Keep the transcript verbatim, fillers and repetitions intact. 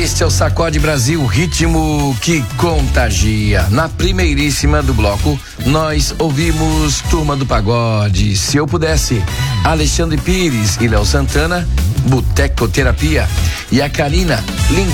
Este é o Sacode Brasil, ritmo que contagia. Na primeiríssima do bloco, nós ouvimos Turma do Pagode, Se Eu Pudesse, Alexandre Pires e Léo Santana, Botecoterapia. E a Karina,